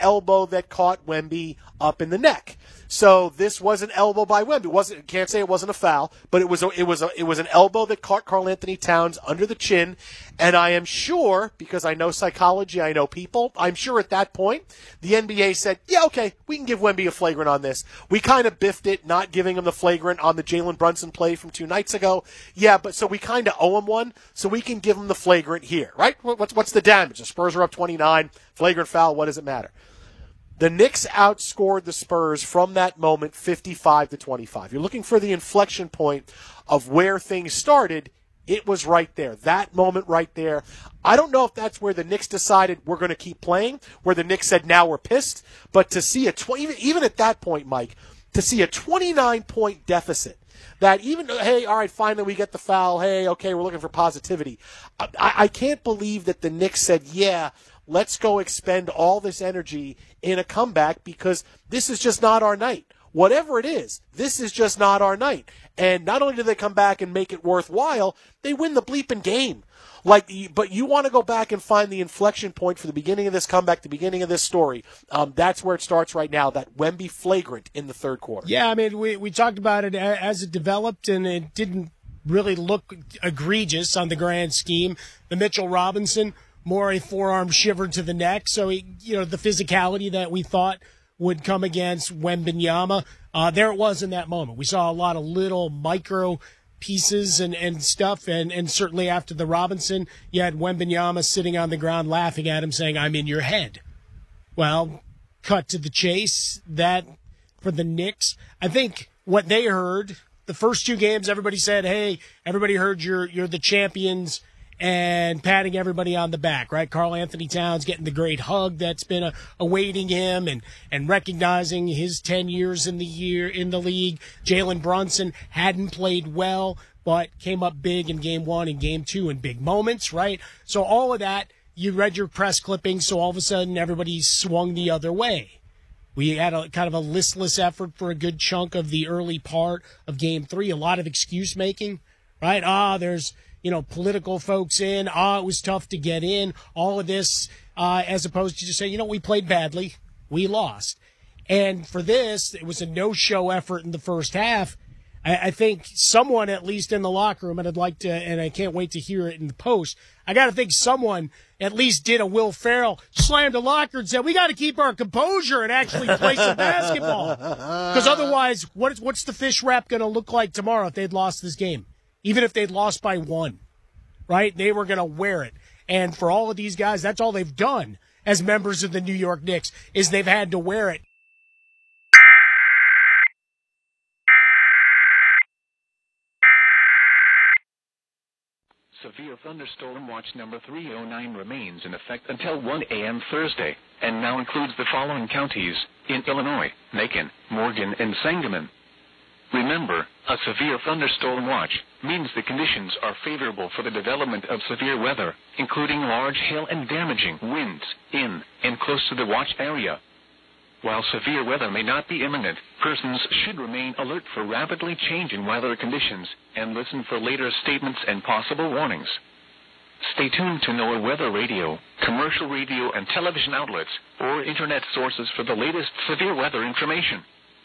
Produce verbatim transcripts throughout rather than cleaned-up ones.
elbow that caught Wemby up in the neck. So this was an elbow by Wemby. It wasn't, can't say it wasn't a foul, but it was a, it was a, it was an elbow that caught Karl-Anthony Towns under the chin. And I am sure, because I know psychology, I know people, I'm sure at that point, the N B A said, yeah, okay, we can give Wemby a flagrant on this. We kind of biffed it, not giving him the flagrant on the Jalen Brunson play from two nights ago. Yeah, but so we kind of owe him one, so we can give him the flagrant here, right? What's, what's the damage? The Spurs are up twenty-nine, flagrant foul, what does it matter? The Knicks outscored the Spurs from that moment fifty-five to twenty-five. You're looking for the inflection point of where things started. It was right there. That moment right there. I don't know if that's where the Knicks decided we're going to keep playing, where the Knicks said now we're pissed. But to see a tw- even, even at that point, Mike, to see a twenty-nine point deficit, that even, hey, all right, finally we get the foul. Hey, okay, we're looking for positivity. I, I can't believe that the Knicks said, yeah, let's go expend all this energy in a comeback because this is just not our night. Whatever it is, this is just not our night. And not only do they come back and make it worthwhile, they win the bleeping game. Like, but you want to go back and find the inflection point for the beginning of this comeback, the beginning of this story. Um, that's where it starts right now, that Wemby flagrant in the third quarter. Yeah, I mean, we, we talked about it as it developed, and it didn't really look egregious on the grand scheme. The Mitchell Robinson, more a forearm shiver to the neck. So, he, you know, the physicality that we thought would come against Wembanyama, uh, there it was in that moment. We saw a lot of little micro pieces and, and stuff, and, and certainly after the Robinson, you had Wembanyama sitting on the ground laughing at him saying, I'm in your head. Well, cut to the chase, that for the Knicks, I think what they heard, the first two games, everybody said, hey, everybody heard you're you're the champions, and patting everybody on the back, right? Karl-Anthony Towns getting the great hug that's been a, awaiting him, and, and recognizing his ten years in the year in the league. Jalen Brunson hadn't played well, but came up big in game one and game two in big moments, right? So all of that, you read your press clippings, so all of a sudden everybody swung the other way. We had a kind of a listless effort for a good chunk of the early part of game three, a lot of excuse making, right? Ah, there's, you know, political folks in. Ah, it was tough to get in. All of this, uh, as opposed to just saying, you know, we played badly. We lost. And for this, it was a no-show effort in the first half. I, I think someone, at least in the locker room, and I'd like to, and I can't wait to hear it in the post, I got to think someone at least did a Will Ferrell, slammed a locker and said, we got to keep our composure and actually play some basketball. Because otherwise, what is, what's the fish wrap going to look like tomorrow if they'd lost this game? Even if they'd lost by one, right? They were going to wear it. And for all of these guys, that's all they've done as members of the New York Knicks, is they've had to wear it. Severe thunderstorm watch number three oh nine remains in effect until one a.m. Thursday, and now includes the following counties in Illinois: Macon, Morgan, and Sangamon. Remember, a severe thunderstorm watch means the conditions are favorable for the development of severe weather, including large hail and damaging winds in and close to the watch area. While severe weather may not be imminent, persons should remain alert for rapidly changing weather conditions and listen for later statements and possible warnings. Stay tuned to NOAA Weather Radio, commercial radio and television outlets, or internet sources for the latest severe weather information.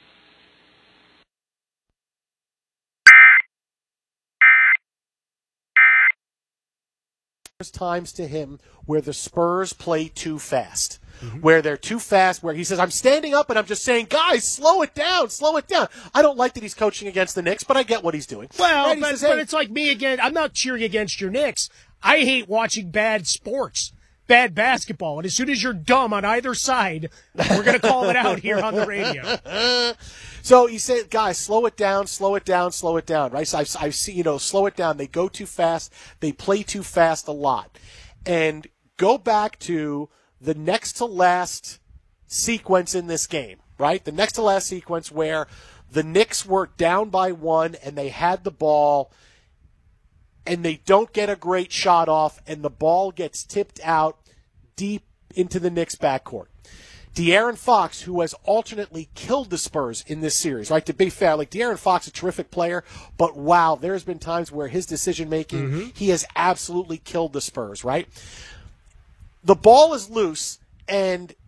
There's times to him where the Spurs play too fast, mm-hmm. where they're too fast, where he says, I'm standing up and I'm just saying, guys, slow it down, slow it down. I don't like that he's coaching against the Knicks, but I get what he's doing. Well, right? he but, says, but hey. it's like me again. I'm not cheering against your Knicks. I hate watching bad sports, bad basketball. And as soon as you're dumb on either side, we're going to call it out here on the radio. So he said, guys, slow it down, slow it down, slow it down, right? So I've, I've seen, you know, slow it down. They go too fast. They play too fast a lot. And go back to the next to last sequence in this game, right? The next to last sequence where the Knicks were down by one and they had the ball and they don't get a great shot off and the ball gets tipped out deep into the Knicks backcourt. De'Aaron Fox, who has alternately killed the Spurs in this series, right? To be fair, like De'Aaron Fox, a terrific player, but wow, there's been times where his decision-making, mm-hmm. he has absolutely killed the Spurs, right? The ball is loose, and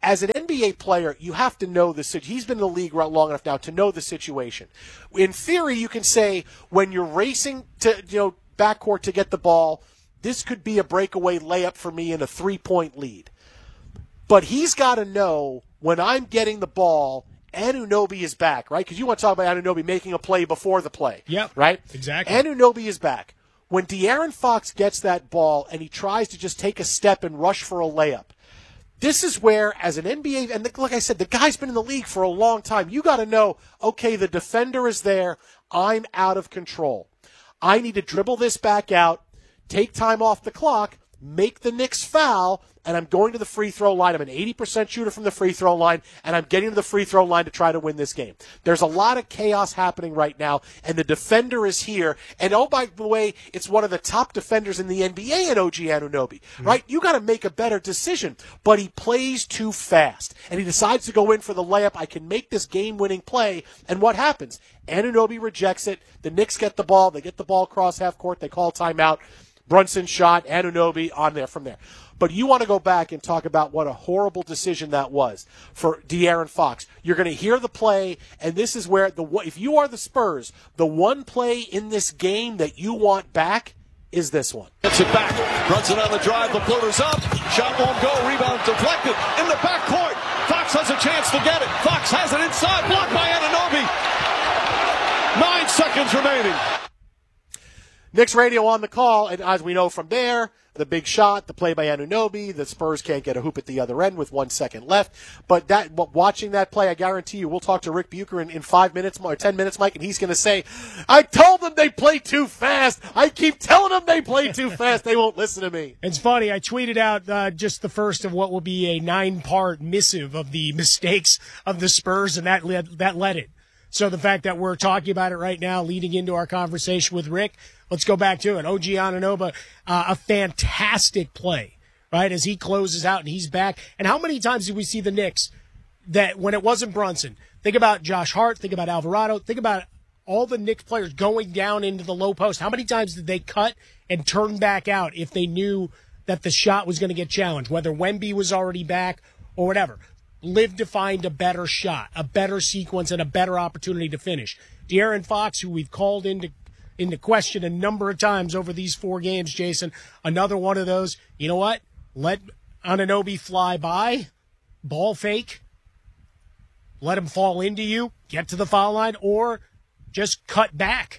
as an N B A player, you have to know the situation. He's been in the league long enough now to know the situation. In theory, you can say when you're racing to, you know, backcourt to get the ball, this could be a breakaway layup for me in a three-point lead. But he's got to know when I'm getting the ball, Anunoby is back, right? Because you want to talk about Anunoby making a play before the play. Yep. Right? Exactly. Anunoby is back. When De'Aaron Fox gets that ball and he tries to just take a step and rush for a layup, this is where, as an N B A, and like I said, the guy's been in the league for a long time. You got to know, okay, the defender is there. I'm out of control. I need to dribble this back out, take time off the clock, make the Knicks foul, and I'm going to the free throw line. I'm an eighty percent shooter from the free throw line, and I'm getting to the free throw line to try to win this game. There's a lot of chaos happening right now, and the defender is here. And oh, by the way, it's one of the top defenders in the N B A in O G Anunoby, mm-hmm. right? You got to make a better decision, but he plays too fast, and he decides to go in for the layup. I can make this game-winning play, and what happens? Anunoby rejects it. The Knicks get the ball. They get the ball across half court. They call timeout. Brunson shot, Anunoby on there from there. But you want to go back and talk about what a horrible decision that was for De'Aaron Fox. You're going to hear the play, and this is where, the if you are the Spurs, the one play in this game that you want back is this one. Gets it back. Brunson on the drive. The floater's up. Shot won't go. Rebound deflected. In the backcourt. Fox has a chance to get it. Fox has it inside. Blocked by Anunoby. Nine seconds remaining. Knicks radio on the call, and as we know from there, the big shot, the play by Anunoby, the Spurs can't get a hoop at the other end with one second left. But that, watching that play, I guarantee you, we'll talk to Rick Bucher in, in five minutes or ten minutes, Mike, and he's going to say, I told them they play too fast. I keep telling them they play too fast. They won't listen to me. It's funny. I tweeted out uh, just the first of what will be a nine-part missive of the mistakes of the Spurs, and that led, that led it. So the fact that we're talking about it right now, leading into our conversation with Rick, let's go back to it. O G Anunoby, uh, a fantastic play, right, as he closes out and he's back. And how many times did we see the Knicks that when it wasn't Brunson? Think about Josh Hart. Think about Alvarado. Think about all the Knicks players going down into the low post. How many times did they cut and turn back out if they knew that the shot was going to get challenged, whether Wemby was already back or whatever? Live to find a better shot, a better sequence, and a better opportunity to finish. De'Aaron Fox, who we've called into into question a number of times over these four games, Jason, another one of those, you know what? Let Anunoby fly by, ball fake, let him fall into you, get to the foul line, or just cut back.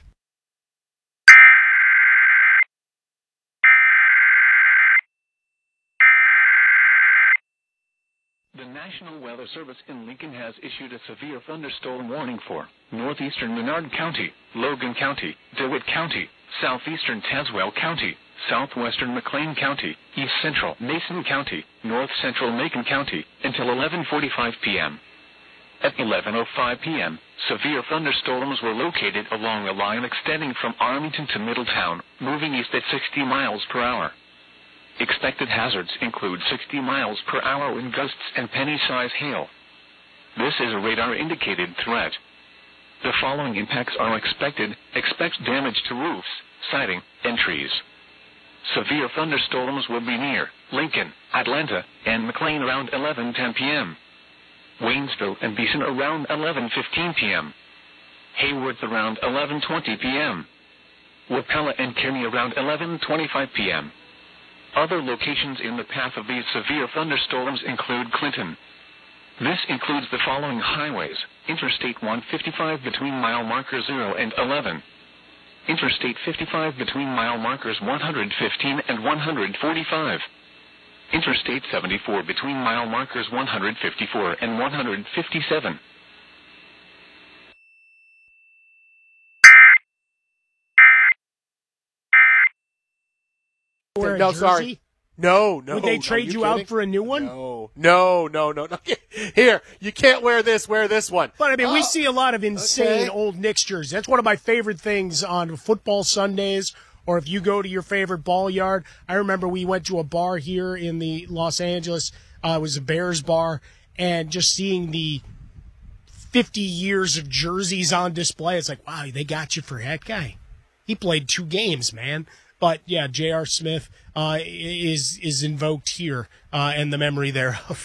The National Weather Service in Lincoln has issued a severe thunderstorm warning for northeastern Menard County, Logan County, DeWitt County, southeastern Tazewell County, southwestern McLean County, east central Mason County, north central Macon County, until eleven forty-five p.m. At eleven oh five p.m., severe thunderstorms were located along a line extending from Arlington to Middletown, moving east at sixty miles per hour. Expected hazards include sixty miles per hour wind gusts and penny-size hail. This is a radar-indicated threat. The following impacts are expected. Expect damage to roofs, siding, and trees. Severe thunderstorms will be near Lincoln, Atlanta, and McLean around eleven ten p.m. Waynesville and Beeson around eleven fifteen p.m. Hayworth around eleven twenty p.m. Wapella and Kearney around eleven twenty-five p.m. Other locations in the path of these severe thunderstorms include Clinton. This includes the following highways: Interstate one fifty-five between mile markers zero and eleven. Interstate fifty-five between mile markers one hundred fifteen and one hundred forty-five. Interstate seventy-four between mile markers one hundred fifty-four and one hundred fifty-seven. Wear a no, jersey? sorry. No, no. Would they Are trade you, you out for a new one? No, no, no, no, no. Here, you can't wear this, wear this one. But, I mean, oh, we see a lot of insane okay. old Knicks jerseys. That's one of my favorite things on football Sundays, or if you go to your favorite ball yard. I remember we went to a bar here in the Los Angeles. Uh, it was a Bears bar, and just seeing the fifty years of jerseys on display, it's like, wow, they got you for that guy. He played two games, man. But, yeah, J R. Smith uh, is is invoked here uh, and the memory thereof.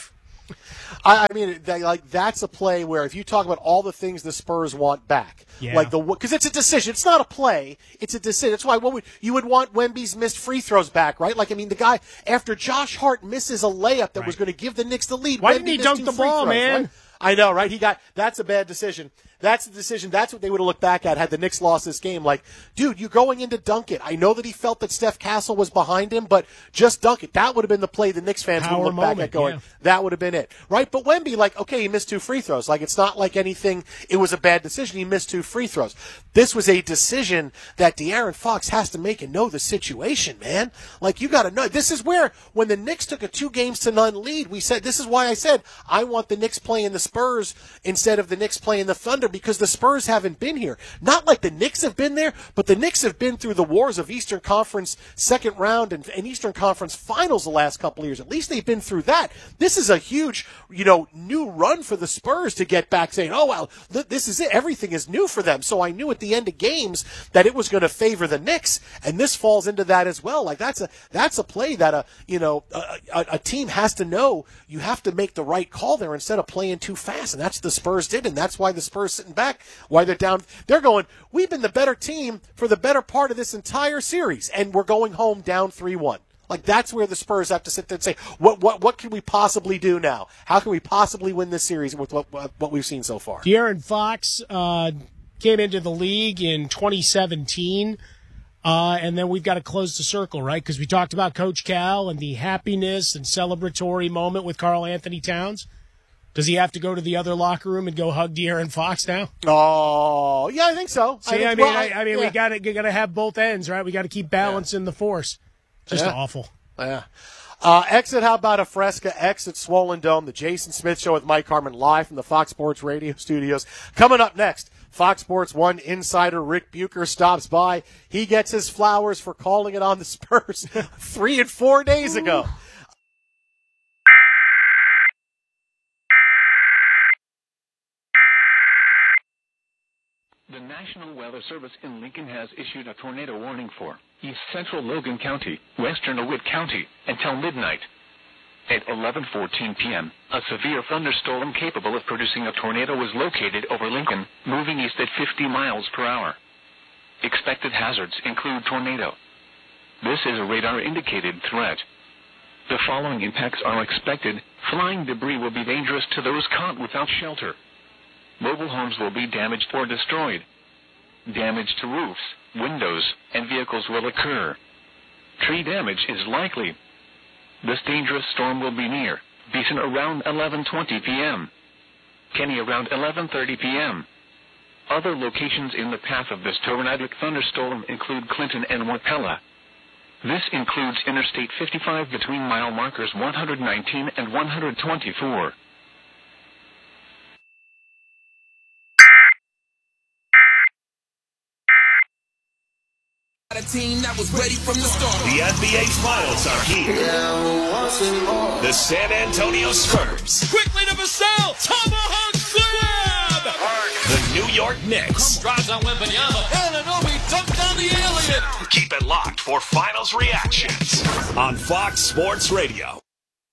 I, I mean, they, like that's a play where if you talk about all the things the Spurs want back, yeah. like the because it's a decision, it's not a play, it's a decision. That's why what would you would want Wemby's missed free throws back, right? Like I mean, the guy after Josh Hart misses a layup that right. was going to give the Knicks the lead. Why Wemby didn't he missed dunk two the free ball, throws, man? Right? I know, right? He got that's a bad decision. That's the decision. That's what they would have looked back at had the Knicks lost this game. Like, dude, you're going in to dunk it. I know that he felt that Steph Castle was behind him, but just dunk it. That would have been the play the Knicks fans Power would look moment, back at going, yeah. that would have been it. Right? But Wemby, like, okay, he missed two free throws. Like, it's not like anything, it was a bad decision. He missed two free throws. This was a decision that De'Aaron Fox has to make and know the situation, man. Like, you got to know. This is where, when the Knicks took a two games to none lead, we said, this is why I said, I want the Knicks playing the Spurs instead of the Knicks playing the Thunder, because the Spurs haven't been here. Not like the Knicks have been there, but the Knicks have been through the wars of Eastern Conference second round and, and Eastern Conference finals the last couple of years. At least they've been through that. This is a huge, you know, new run for the Spurs to get back saying, oh, well, th- this is it. Everything is new for them. So I knew at the end of games that it was going to favor the Knicks, and this falls into that as well. Like that's a that's a play that a you know a, a, a team has to know. You have to make the right call there instead of playing too fast, and that's what the Spurs did, and that's why the Spurs sitting back, why they're down. They're going, we've been the better team for the better part of this entire series, and we're going home down three one. Like, that's where the Spurs have to sit there and say, what what what can we possibly do now? How can we possibly win this series with what what, what we've seen so far? De'Aaron Fox uh, came into the league in twenty seventeen, uh, and then we've got to close the circle, right? Because we talked about Coach Cal and the happiness and celebratory moment with Karl Anthony Towns. Does he have to go to the other locker room and go hug De'Aaron Fox now? Oh, yeah, I think so. See, I, think, I mean, well, I, I mean, yeah. we got to got to have both ends, right? We got to keep balancing yeah. the force. Just yeah. awful. Yeah. Uh, exit, how about a Fresca? Exit Swollen Dome, the Jason Smith Show with Mike Harmon live from the Fox Sports Radio studios. Coming up next, Fox Sports One insider Rick Bucher stops by. He gets his flowers for calling it on the Spurs three and four days ago. The National Weather Service in Lincoln has issued a tornado warning for East Central Logan County, Western DeWitt County, until midnight. At eleven fourteen p.m., a severe thunderstorm capable of producing a tornado was located over Lincoln, moving east at fifty miles per hour. Expected hazards include tornado. This is a radar-indicated threat. The following impacts are expected. Flying debris will be dangerous to those caught without shelter. Mobile homes will be damaged or destroyed. Damage to roofs, windows, and vehicles will occur. Tree damage is likely. This dangerous storm will be near Beeson around eleven twenty p.m. Kenny around eleven thirty p.m. Other locations in the path of this tornadic thunderstorm include Clinton and Wapella. This includes Interstate fifty-five between mile markers one hundred nineteen and one hundred twenty-four. A team that was ready from the start. The N B A Finals are here. Yeah, the San Antonio Spurs. Quickly to Vassell. Tomahawk slam. The New York Knicks. Drives on Wembanyama. Anunoby dunked down the alien. Keep it locked for Finals reactions on Fox Sports Radio.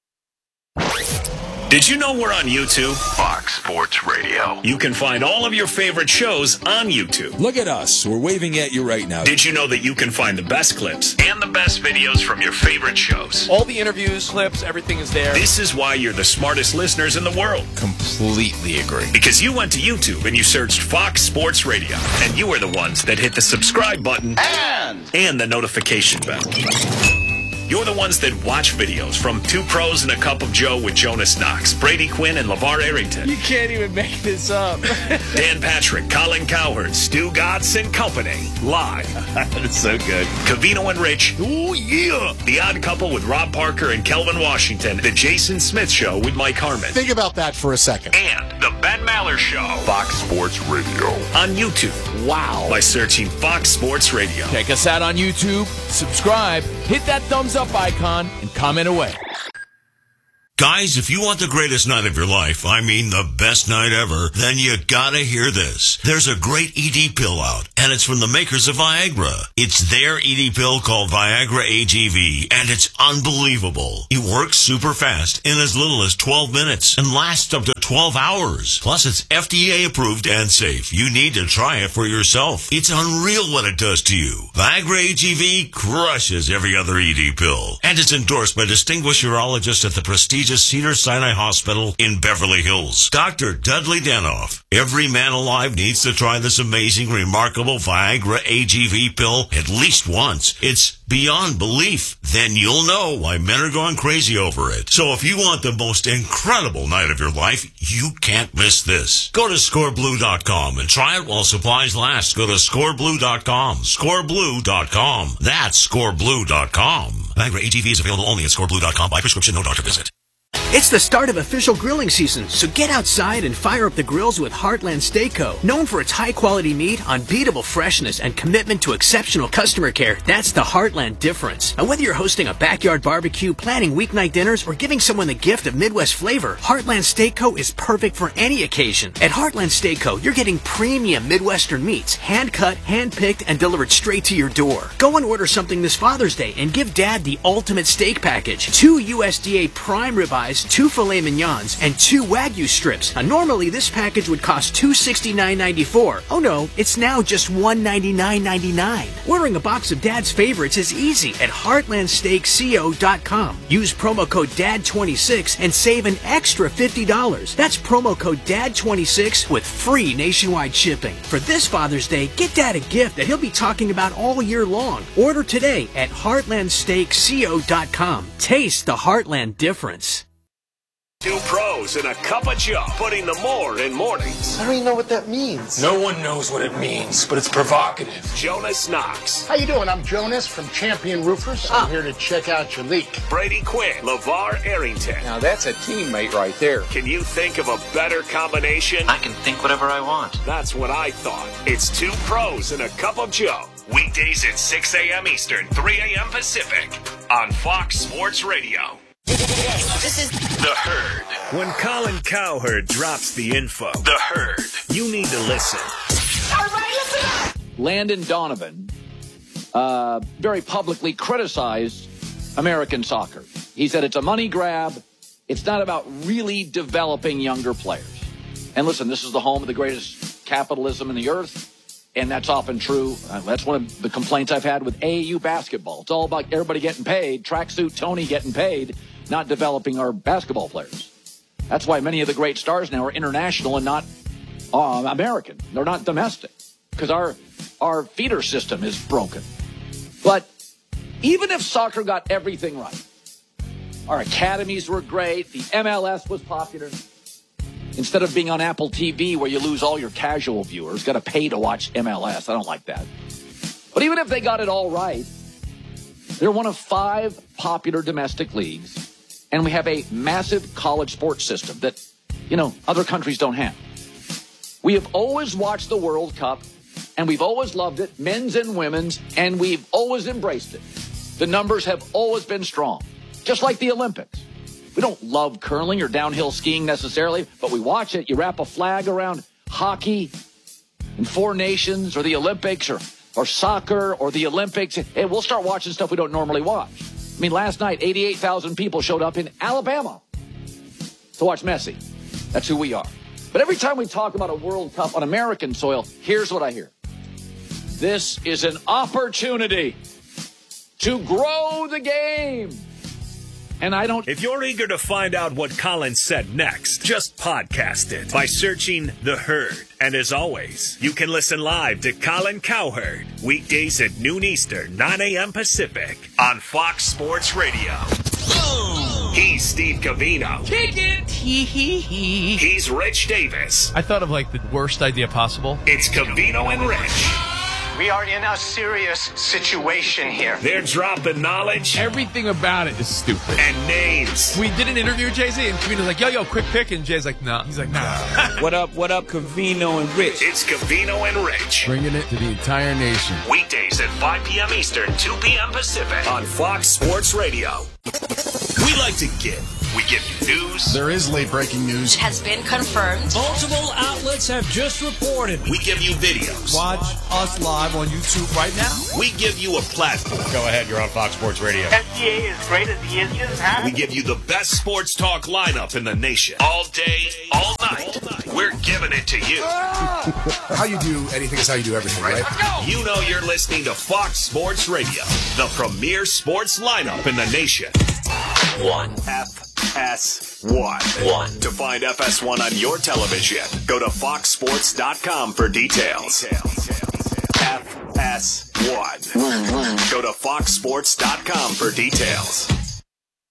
Did you know we're on YouTube? Fox Sports Radio. You can find all of your favorite shows on YouTube. Look at us. We're waving at you right now. Did you know that you can find the best clips and the best videos from your favorite shows? All the interviews, clips, everything is there. This is why you're the smartest listeners in the world. Completely agree. Because you went to YouTube and you searched Fox Sports Radio. And you were the ones that hit the subscribe button and, and the notification bell. You're the ones that watch videos from Two Pros and a Cup of Joe with Jonas Knox, Brady Quinn, and LeVar Arrington. You can't even make this up. Dan Patrick, Colin Cowherd, Stu Gatz and Company. Live. That's so good. Cavino and Rich. Oh, yeah. The Odd Couple with Rob Parker and Kelvin Washington. The Jason Smith Show with Mike Harmon. Think about that for a second. And The Ben Maller Show. Fox Sports Radio. On YouTube. Wow. By searching Fox Sports Radio. Check us out on YouTube. Subscribe. Hit that thumbs up icon and comment away. Guys, if you want the greatest night of your life, I mean the best night ever, then you gotta hear this. There's a great E D pill out, and it's from the makers of Viagra. It's their E D pill called Viagra A G V, and it's unbelievable. It works super fast in as little as twelve minutes and lasts up to twelve hours. Plus, it's F D A approved and safe. You need to try it for yourself. It's unreal what it does to you. Viagra A G V crushes every other E D pill, and it's endorsed by distinguished urologists at the prestigious Cedars-Sinai Hospital in Beverly Hills. Doctor Dudley Danoff. Every man alive needs to try this amazing, remarkable Viagra A G V pill at least once. It's beyond belief. Then you'll know why men are going crazy over it. So if you want the most incredible night of your life, you can't miss this. Go to score blue dot com and try it while supplies last. Go to score blue dot com. score blue dot com. That's score blue dot com. Viagra A G V is available only at score blue dot com by prescription, no doctor visit. It's the start of official grilling season, so get outside and fire up the grills with Heartland Steak Co. Known for its high-quality meat, unbeatable freshness, and commitment to exceptional customer care, that's the Heartland difference. And whether you're hosting a backyard barbecue, planning weeknight dinners, or giving someone the gift of Midwest flavor, Heartland Steak Co. is perfect for any occasion. At Heartland Steak Co., you're getting premium Midwestern meats, hand-cut, hand-picked, and delivered straight to your door. Go and order something this Father's Day and give Dad the ultimate steak package. Two U S D A prime ribeyes, two filet mignons, and two Wagyu strips. Now, normally this package would cost two hundred sixty-nine dollars and ninety-four cents. Oh no, it's now just one hundred ninety-nine dollars and ninety-nine cents. Ordering a box of Dad's favorites is easy at heartland steak co dot com. Use promo code D A D twenty-six and save an extra fifty dollars. That's promo code D A D twenty-six with free nationwide shipping. For this Father's Day, get Dad a gift that he'll be talking about all year long. Order today at heartland steak co dot com. Taste the Heartland difference. Two pros and a cup of Joe, putting the more in mornings. I don't even know what that means. No one knows what it means, but it's provocative. Jonas Knox. How you doing? I'm Jonas from Champion Roofers. I'm here to check out your leak. Brady Quinn. LeVar Arrington. Now that's a teammate right there. Can you think of a better combination? I can think whatever I want. That's what I thought. It's two pros and a cup of Joe. Weekdays at six a.m. Eastern, three a.m. Pacific on Fox Sports Radio. This is The Herd. When Colin Cowherd drops the info, The Herd, you need to listen. Everybody listen up! Landon Donovan uh, very publicly criticized American soccer. He said it's a money grab. It's not about really developing younger players. And listen, this is the home of the greatest capitalism in the earth. And that's often true. Uh, that's one of the complaints I've had with A A U basketball. It's all about everybody getting paid, tracksuit Tony getting paid, not developing our basketball players. That's why many of the great stars now are international and not uh, American. They're not domestic because our our feeder system is broken. But even if soccer got everything right, our academies were great, the M L S was popular. Instead of being on Apple T V where you lose all your casual viewers, got to pay to watch M L S. I don't like that. But even if they got it all right, they're one of five popular domestic leagues, and we have a massive college sports system that, you know, other countries don't have. We have always watched the World Cup, and we've always loved it, men's and women's, and we've always embraced it. The numbers have always been strong, just like the Olympics. We don't love curling or downhill skiing necessarily, but we watch it. You wrap a flag around hockey and Four Nations or the Olympics or, or soccer or the Olympics. Hey, we'll start watching stuff we don't normally watch. I mean, last night, eighty-eight thousand people showed up in Alabama to watch Messi. That's who we are. But every time we talk about a World Cup on American soil, here's what I hear. This is an opportunity to grow the game. And I don't... If you're eager to find out what Colin said next, just podcast it by searching The Herd. And as always, you can listen live to Colin Cowherd weekdays at noon Eastern, nine a.m. Pacific on Fox Sports Radio. Boom! He's Steve Covino. Kick it! Hee hee hee. He's Rich Davis. I thought of like the worst idea possible. It's Covino and Rich. We are in a serious situation here. They're dropping knowledge. Everything about it is stupid. And names. We did an interview with Jay-Z, and Covino's like, yo, yo, quick pick. And Jay's like, nah. He's like, nah. What up, what up, Covino and Rich? It's Covino and Rich. Bringing it to the entire nation. Weekdays at five p.m. Eastern, two p.m. Pacific on Fox Sports Radio. We like to give. We give you news. There is late breaking news. It has been confirmed. Multiple outlets have just reported. We give you videos. Watch us live on YouTube right now. We give you a platform. Go ahead, you're on Fox Sports Radio. F D A is great as he is, huh? We give you the best sports talk lineup in the nation. All day, all night. All night. We're giving it to you. How you do anything is how you do everything, right? You know you're listening to Fox Sports Radio, the premier sports lineup in the nation. One. F S one. One. To find F S one on your television, go to fox sports dot com for details. F S one. One, one. Go to fox sports dot com for details.